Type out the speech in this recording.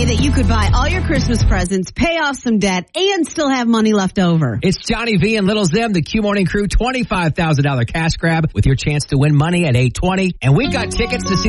way that you could buy all your Christmas presents, pay off some debt, and still have money left over. It's Johnny V and Little Zim, the Q Morning Crew $25,000 cash grab with your chance to win money at 8:20. And we've got tickets to see